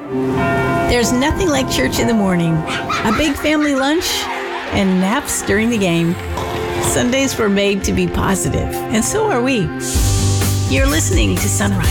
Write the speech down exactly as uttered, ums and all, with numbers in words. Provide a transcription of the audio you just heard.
There's nothing like church in the morning, a big family lunch, and naps during the game. Sundays were made to be positive, and so are we. You're listening to Sunrise.